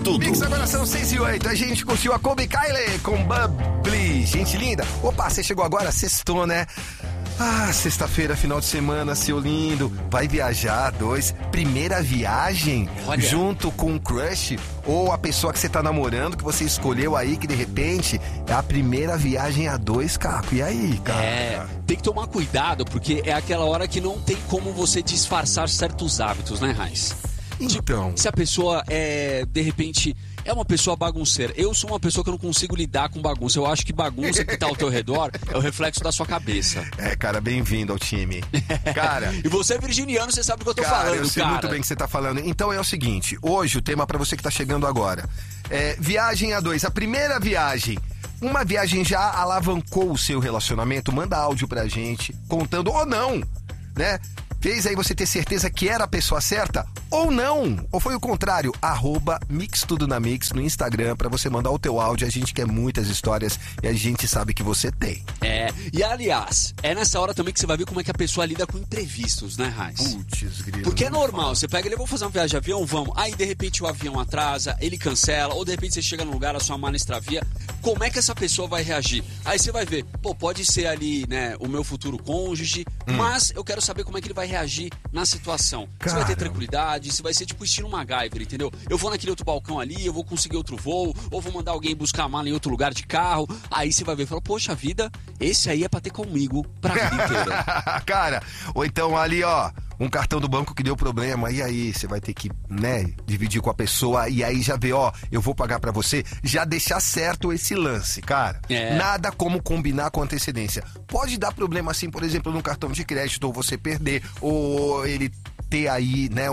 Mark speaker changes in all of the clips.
Speaker 1: tudo.
Speaker 2: Mix, agora são 6h08. A gente curtiu a Colbie Caillat com Bubbly. Gente linda. Opa, você chegou agora? Sextou, né? Ah, sexta-feira, final de semana, seu lindo. Vai viajar, 2. Primeira viagem.
Speaker 3: Olha.
Speaker 2: Junto com um crush ou a pessoa que você tá namorando, que você escolheu aí, que de repente é a primeira viagem a 2, Caco. E aí, cara?
Speaker 3: Tem que tomar cuidado, porque é aquela hora que não tem como você disfarçar certos hábitos, né, Raiz?
Speaker 2: Então.
Speaker 3: Se a pessoa de repente, é uma pessoa bagunceira. Eu sou uma pessoa que eu não consigo lidar com bagunça. Eu acho que bagunça que tá ao teu redor é o reflexo da sua cabeça.
Speaker 2: Cara, bem-vindo ao time. Cara.
Speaker 3: E você é virginiano, você sabe o que eu tô falando,
Speaker 2: Eu sei
Speaker 3: cara.
Speaker 2: muito bem o que você tá falando. Então é o seguinte, hoje o tema pra você que tá chegando agora é viagem a 2. A primeira viagem. Uma viagem já alavancou o seu relacionamento? Manda áudio pra gente, contando ou não, né? Fez aí você ter certeza que era a pessoa certa ou não? Ou foi o contrário? @Mix Tudo na Mix no Instagram pra você mandar o teu áudio. A gente quer muitas histórias e a gente sabe que você tem.
Speaker 3: E aliás, é nessa hora também que você vai ver como é que a pessoa lida com imprevistos, né, Raiz?
Speaker 2: Putz, grilo.
Speaker 3: Porque é normal, você pega ele, vamos fazer uma viagem de avião, vamos. Aí de repente o avião atrasa, ele cancela, ou de repente você chega num lugar, a sua mala extravia. Como é que essa pessoa vai reagir? Aí você vai ver, pode ser ali, né, o meu futuro cônjuge, mas eu quero saber como é que ele vai reagir na situação. Você vai ter tranquilidade, você vai ser tipo estilo MacGyver, entendeu? Eu vou naquele outro balcão ali, eu vou conseguir outro voo, ou vou mandar alguém buscar a mala em outro lugar de carro. Aí você vai ver e fala, poxa vida, esse aí é pra ter comigo pra vida inteira.
Speaker 2: Cara, ou então ali, ó, um cartão do banco que deu problema, e aí você vai ter que, né, dividir com a pessoa, e aí já vê, ó, eu vou pagar pra você, já deixar certo esse lance, cara. Nada como combinar com antecedência. Pode dar problema assim, por exemplo, no cartão de crédito, ou você perder, ou ele ter aí, né,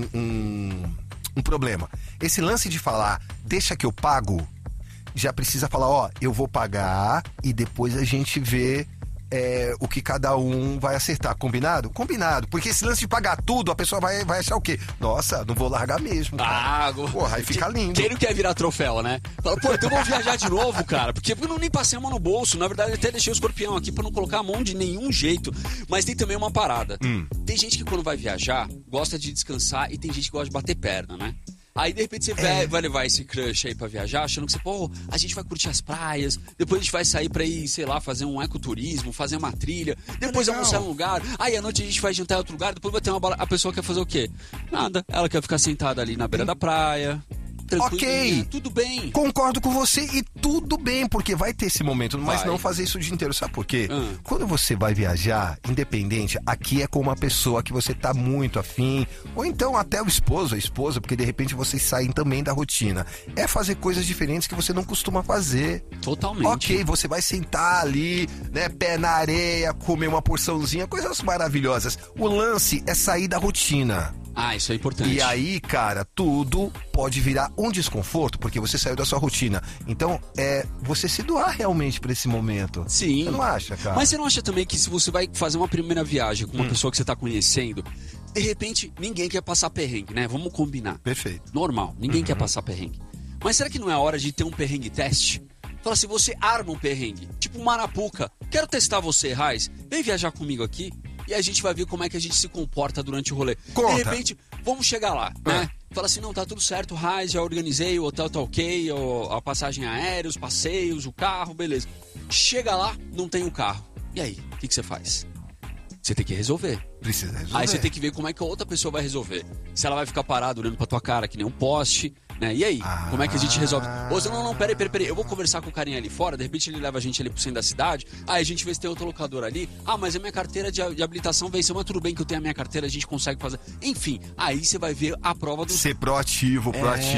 Speaker 2: um problema. Esse lance de falar, deixa que eu pago, já precisa falar, ó, eu vou pagar e depois a gente vê o que cada um vai acertar. Combinado? Combinado. Porque esse lance de pagar tudo, a pessoa vai achar o quê? Nossa, não vou largar mesmo, cara. Porra, aí fica lindo.
Speaker 3: Quem não quer virar troféu, né? Fala, então vamos viajar de novo, cara. Porque eu não nem passei a mão no bolso. Na verdade, eu até deixei o escorpião aqui pra não colocar a mão de nenhum jeito. Mas tem também uma parada. Tem gente que quando vai viajar, gosta de descansar, e tem gente que gosta de bater perna, né? Aí, de repente, você vai levar esse crush aí pra viajar, achando que você, a gente vai curtir as praias, depois a gente vai sair pra ir, sei lá, fazer um ecoturismo, fazer uma trilha, depois almoçar em um lugar, aí à noite a gente vai jantar em outro lugar, depois vai ter uma a pessoa quer fazer o quê? Nada. Ela quer ficar sentada ali na beira da praia.
Speaker 2: Ok,
Speaker 3: tudo bem.
Speaker 2: Concordo com você e tudo bem, porque vai ter esse momento, mas
Speaker 3: Vai.
Speaker 2: não fazer isso o dia inteiro. Sabe por quê? Quando você vai viajar, independente, aqui é com uma pessoa que você tá muito afim, ou então até o esposo, a esposa, porque de repente vocês saem também da rotina. É fazer coisas diferentes que você não costuma fazer.
Speaker 3: Totalmente.
Speaker 2: Ok, você vai sentar ali, né, pé na areia, comer uma porçãozinha, coisas maravilhosas. O lance é sair da rotina.
Speaker 3: Isso é importante.
Speaker 2: E aí, cara, tudo pode virar um desconforto, porque você saiu da sua rotina. Então, você se doar realmente pra esse momento.
Speaker 3: Sim.
Speaker 2: Você não acha, cara?
Speaker 3: Mas você não acha também que se você vai fazer uma primeira viagem com uma pessoa que você tá conhecendo, de repente, ninguém quer passar perrengue, né? Vamos combinar.
Speaker 2: Perfeito.
Speaker 3: Normal, ninguém quer passar perrengue. Mas será que não é hora de ter um perrengue teste? Fala assim, você arma um perrengue, tipo Marapuca. Quero testar você, Raiz. Vem viajar comigo aqui. E a gente vai ver como é que a gente se comporta durante o rolê.
Speaker 2: Conta.
Speaker 3: De repente, vamos chegar lá, né? Fala assim, não, tá tudo certo, Raiz, já organizei, o hotel tá ok, a passagem aérea, os passeios, o carro, beleza. Chega lá, não tem o carro. E aí, o que você faz? Você tem que resolver.
Speaker 2: Precisa resolver.
Speaker 3: Aí você tem que ver como é que a outra pessoa vai resolver. Se ela vai ficar parada olhando pra tua cara que nem um poste, né? E aí, como é que a gente resolve? Ou você, não, peraí, eu vou conversar com o carinha ali fora, de repente ele leva a gente ali pro centro da cidade, aí a gente vê se tem outro locador ali, mas a minha carteira de habilitação venceu, mas tudo bem que eu tenho a minha carteira, a gente consegue fazer. Enfim, aí você vai ver a prova do...
Speaker 2: Ser proativa,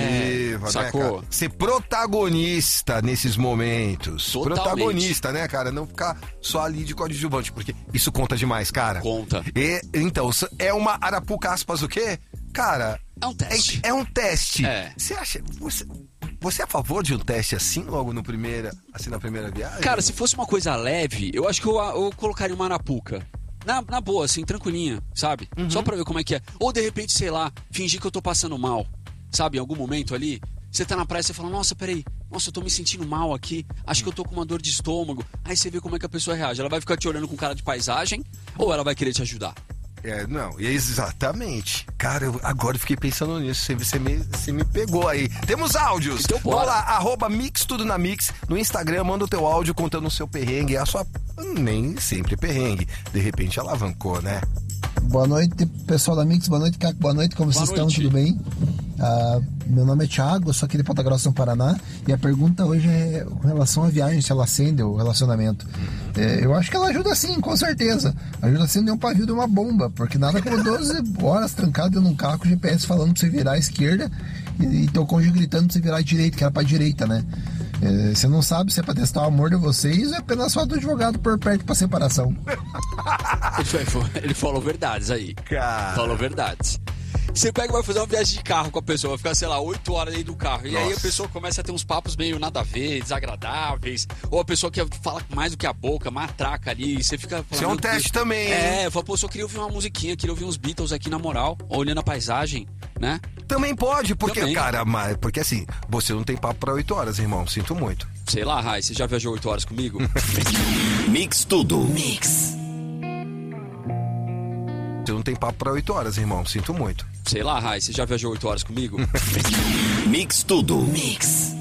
Speaker 3: sacou?
Speaker 2: né, cara? Ser protagonista nesses momentos.
Speaker 3: Totalmente.
Speaker 2: Protagonista, né, cara? Não ficar só ali de coadjuvante, porque isso conta demais, cara.
Speaker 3: Conta.
Speaker 2: Então, é uma Arapuca aspas o quê? Cara...
Speaker 3: É um teste.
Speaker 2: É um teste.
Speaker 3: Você
Speaker 2: acha... Você é a favor de um teste assim, logo na primeira viagem?
Speaker 3: Cara, se fosse uma coisa leve, eu acho que eu colocaria uma Arapuca. Na boa, assim, tranquilinha, sabe? Só pra ver como é que é. Ou de repente, sei lá, fingir que eu tô passando mal, sabe? Em algum momento ali, você tá na praia e você fala, nossa, peraí, eu tô me sentindo mal aqui, acho que eu tô com uma dor de estômago. Aí você vê como é que a pessoa reage. Ela vai ficar te olhando com cara de paisagem ou ela vai querer te ajudar?
Speaker 2: Não, exatamente. Cara, agora eu fiquei pensando nisso. Você me pegou aí. Temos áudios.
Speaker 3: Então, bora.
Speaker 2: Vamos lá, @mix tudo na Mix. No Instagram, manda o teu áudio contando o seu perrengue. A sua... Nem sempre perrengue. De repente alavancou, né?
Speaker 1: Boa noite, pessoal da Mix. Boa noite, Caco. Boa noite, como vocês estão? Tudo bem? Meu nome é Thiago, eu sou aqui de Ponta Grossa, no Paraná. E a pergunta hoje é com relação à viagem, se ela acende o relacionamento. Eu acho que ela ajuda sim, com certeza. Ajuda a acender um pavio de uma bomba, porque nada como 12 horas trancado dentro de um carro com o GPS falando pra você virar à esquerda e teu cônjuge gritando pra você virar à direita, que era pra direita, né? Você não sabe se é pra testar o amor de vocês ou é apenas só do advogado por perto pra separação.
Speaker 3: Ele falou verdades aí.
Speaker 2: Cara.
Speaker 3: Falou verdades. Você pega e vai fazer uma viagem de carro com a pessoa, vai ficar, sei lá, 8 horas dentro do carro. E aí a pessoa começa a ter uns papos meio nada a ver, desagradáveis. Ou a pessoa que fala mais do que a boca, matraca ali. E você fica falando.
Speaker 2: Isso é um teste também, hein?
Speaker 3: Eu falo, pô, só queria ouvir uma musiquinha, queria ouvir uns Beatles aqui na moral, olhando a paisagem, né?
Speaker 2: Também pode, porque,
Speaker 3: Também.
Speaker 2: cara, porque assim, você não tem papo pra 8 horas, irmão. Sinto muito.
Speaker 3: Sei lá, Rai, você já viajou 8 horas comigo?
Speaker 4: Mix tudo.
Speaker 3: Mix.
Speaker 2: Você não tem papo pra 8 horas, irmão. Sinto muito.
Speaker 3: Sei lá, Rai, você já viajou 8 horas comigo?
Speaker 4: Mix tudo.
Speaker 3: Mix.